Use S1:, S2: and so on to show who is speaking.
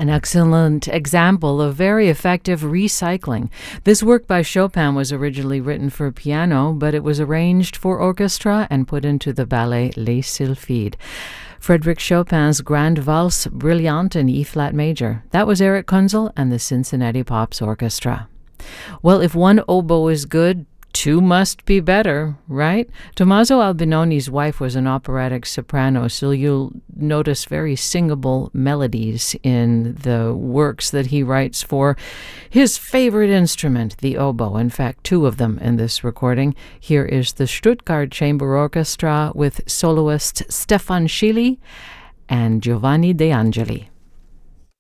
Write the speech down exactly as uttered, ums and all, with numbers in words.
S1: An excellent example of very effective recycling. This work by Chopin was originally written for piano, but it was arranged for orchestra and put into the ballet Les Sylphides. Frédéric Chopin's Grand Valse Brillante in E-flat major. That was Eric Kunzel and the Cincinnati Pops Orchestra. Well, if one oboe is good, two must be better, right? Tommaso Albinoni's wife was an operatic soprano, so you'll notice very singable melodies in the works that he writes for his favorite instrument, the oboe. In fact, two of them in this recording. Here is the Stuttgart Chamber Orchestra with soloist Stefan Schily and Giovanni De Angeli.